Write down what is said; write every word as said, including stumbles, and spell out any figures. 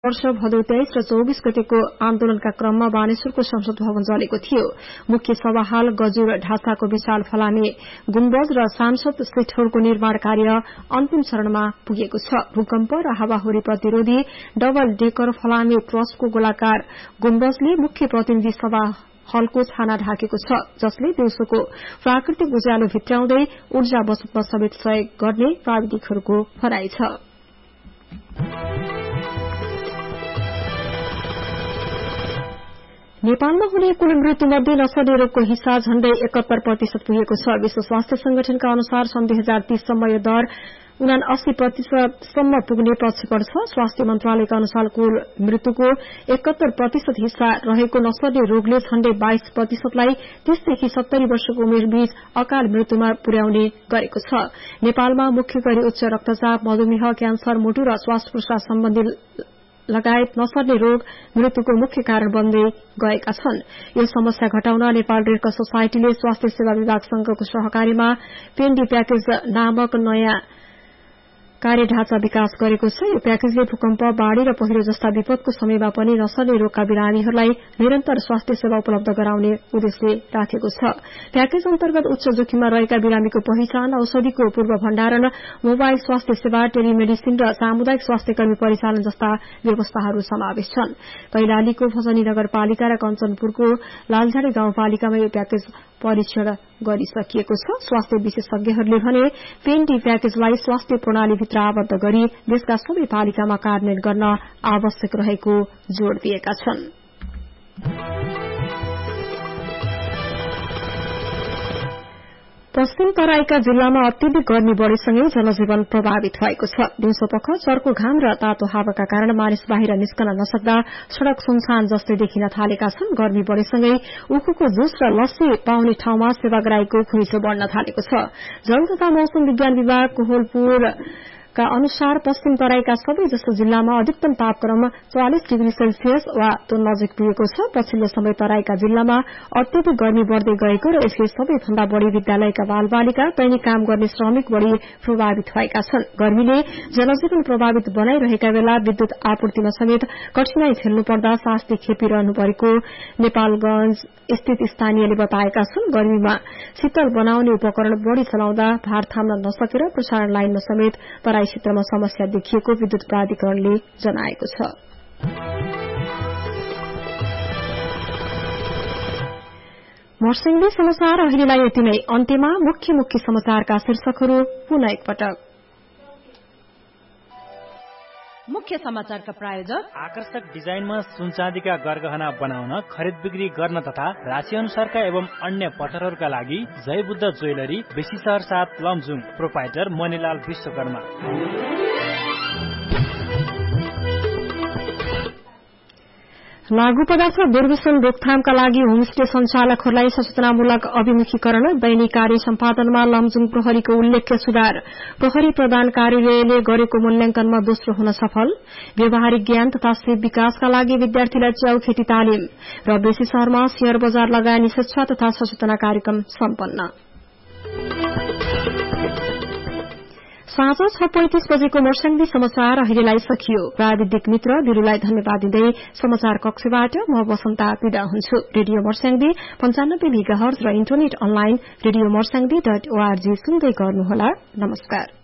वर्ष भदौ तेइस र चौबीस गतेको आन्दोलनका क्रममा बानेश्वरको संसद भवन जलेको थियो। मुख्य सभा हाल गजुर ढाँचाको विशाल फलामे गुम्बज र सांसद सिटहरुको निर्माण कार्य अन्तिम चरणमा पुगेको छ। भूकम्प र हावाहुरी प्रतिरोधी डबल डेकर फलामे ट्रसको गोलाकार गुम्बजले मुख्य प्रतिनिधि सभा हलको छाना ढाकेको छ, जसले दिउँसोको प्राकृतिक उज्यालो भित्राउँदै ऊर्जा बचतमा समेत सहयोग गर्ने प्राविधिकहरूको भनाइ छ। नेपालमा हुने कुल मृत्युमध्ये नसर्ने रोगको हिस्सा झण्डै एकात्तर प्रतिशत पुगेको छ। विश्व स्वास्थ्य संगठनका अनुसार सन् दुई हजार तीससम्म यो दर उनासी प्रतिशतसम्म पुग्ने प्रक्षेपण छ। स्वास्थ्य मन्त्रालयका अनुसार कुल मृत्युको एकात्तर प्रतिशत हिस्सा रहेको नसर्ने रोगले झण्डै बाइस प्रतिशतलाई तीसदेखि सत्तरी वर्षको उमेरबीच अकाल मृत्युमा पुर्याउने गरेको छ। नेपालमा मुख्य गरी उच्च रक्तचाप, मधुमेह, क्यान्सर, मुटु र श्वास प्रश्वास सम्बन्धी लगायत नसर्ने रोग मृत्युको मुख्य कारण बन्दै गएका छन्। यो समस्या घटाउन नेपाल रेड क्रस सोसाइटीले स्वास्थ्य सेवा विभागसँगको सहकारीमा पेन्डी प्याकेज नामक नयाँ कार्य ढाँचा विकास गरेको छ। यो प्याकेजले भूकम्प, बाढ़ी र पहिरो जस्ता विपदको समयमा पनि नसर्ने रोगका बिरामीहरूलाई निरन्तर स्वास्थ्य सेवा उपलब्ध गराउने उद्देश्य राखेको छ। प्याकेज अन्तर्गत उच्च जोखिममा रहेका बिरामीको पहिचान, औषधिको पूर्व भण्डारण, मोबाइल स्वास्थ्य सेवा, टेलिमेडिसिन र सामुदायिक स्वास्थ्य कर्मी परिचालन जस्ता व्यवस्थाहरू समावेश छन्। कैलालीको भजनी नगरपालिका र कञ्चनपुरको लालझाडी गाउँपालिकामा यो प्याकेज परीक्षण गरिसकिएको छ। स्वास्थ्य विशेषज्ञहरूले भने पेन्डी प्याकेजलाई स्वास्थ्य प्रणालीभित्र आबद्ध गरी देशका सबै पालिकामा कार्यान्वयन गर्न आवश्यक रहेको जोड़ दिएका छन्। पश्चिम तराईका जिल्लामा अत्यधिक गर्मी बढ़ेसँगै जनजीवन प्रभावित भएको छ। दिउँसोपख चर्को घाम र तातो हावाका कारण मानिस बाहिर निस्कन नसक्दा सड़क सुनसान जस्तै देखिन थालेका छन्। गर्मी बढ़ेसँगै उखुको जुस र लस्सी पाउने ठाउँमा सेवाग्राहीको घुइँचो बढ़न थालेको छ। जल तथा मौसम विज्ञान विभाग कोहलपुर का अनुसार पश्चिम तराईका सबै जस्तो जिल्लामा अधिकतम तापक्रम चौवालिस डिग्री सेल्सियस वा त्यो नजिक पुगेको छ। पछिल्लो समय तराईका जिल्लामा अत्यधिक गर्मी बढ़दै गएको र यसले सबैभन्दा बढ़ी विद्यालयका बालबालिका, दैनिक काम गर्ने श्रमिक बढ़ी प्रभावित भएका छन्। गर्मीले जनजीवन प्रभावित बनाइरहेका बेला विद्युत आपूर्तिमा समेत कठिनाई झेल्नु पर्दा शास्ति खेपिरहनु परेको नेपालगंज स्थित स्थानीयले बताएका छन्। गर्मीमा शीतल बनाउने उपकरण बढ़ी चलाउँदा भार थाम्न नसकेर प्रसारण लाइनमा समेत तराई क्षेत्रमा समस्या देखिएको विद्युत प्राधिकरणले जनाएको छ। मर्स्याङ्दी समाचार अहिलेलाई यति नै। अन्त्यमा मुख्य मुख्य समाचारका शीर्षकहरू पुनः एकपटक। मुख्य समाचारका प्रायोजक आकर्षक डिजाइनमा सुनचाँदीका गरगहना बनाउन, खरिद बिक्री गर्न तथा राशि अनुसारका एवं अन्य पत्थरहरूका लागि जय बुद्ध ज्वेलरी, बेसी शहर सात, लमजुङ। प्रोपाइटर मणिलाल विश्वकर्मा। लागू पदार्थ दुर्व्यसन रोकथामका लागि होमस्टे संचालकहरूलाई सचेतनामूलक अभिमुखीकरण, दैनिक कार्य सम्पादनमा लमजुङ प्रहरीको उल्लेख्य सुधार, प्रहरी प्रधान कार्यालयले गरेको मूल्याङ्कनमा दोस्रो हुन सफल, व्यावहारिक ज्ञान तथा सिप विकासका लागि विद्यार्थीलाई च्याउ खेती तालिम र बेसी शहरमा शेयर बजार लगानी शिक्षा तथा सचेतना कार्यक्रम सम्पन्न। साँझ छ पैंतिस बजेको मर्स्याङ्दी समाचार अहिलेलाई सकियो। प्राविधिक मित्र बिरूलाई धन्यवाद दिँदै समाचार कक्षबाट म वसन्ता विदा हुन्छु। रेडियो मर्स्याङ्दी पञ्चानब्बे मेगाहर्ज र internet online radio Marsyangdi dot ORG सुन्दै गर्नुहोला। नमस्कार।